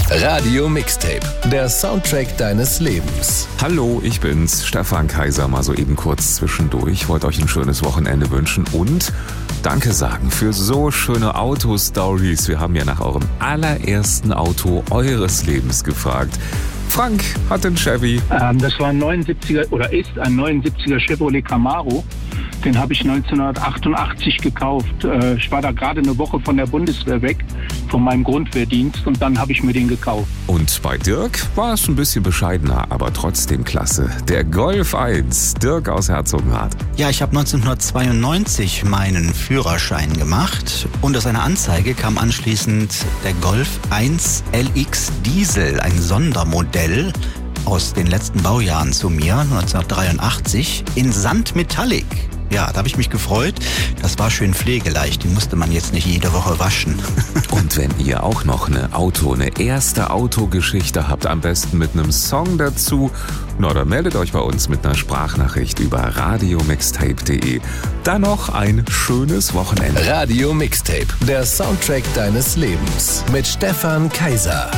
Radio Mixtape, der Soundtrack deines Lebens. Hallo, ich bin's, Stefan Kaiser, mal so eben kurz zwischendurch. Wollte euch ein schönes Wochenende wünschen und Danke sagen für so schöne Auto-Stories. Wir haben ja nach eurem allerersten Auto eures Lebens gefragt. Frank hat den Chevy. Das war ein 79er oder ist ein 79er Chevrolet Camaro. Den habe ich 1988 gekauft. Ich war da gerade eine Woche von der Bundeswehr weg, von meinem Grundwehrdienst, und dann habe ich mir den gekauft. Und bei Dirk war es ein bisschen bescheidener, aber trotzdem klasse. Der Golf 1, Dirk aus Herzogenrath. Ja, ich habe 1992 meinen Führerschein gemacht und aus einer Anzeige kam anschließend der Golf 1 LX Diesel, ein Sondermodell aus den letzten Baujahren zu mir, 1983, in Sandmetallic. Ja, da habe ich mich gefreut. Das war schön pflegeleicht. Die musste man jetzt nicht jede Woche waschen. Und wenn ihr auch noch eine erste Autogeschichte habt, am besten mit einem Song dazu, na, dann meldet euch bei uns mit einer Sprachnachricht über radiomixtape.de. Dann noch ein schönes Wochenende. Radio Mixtape, der Soundtrack deines Lebens mit Stefan Kaiser.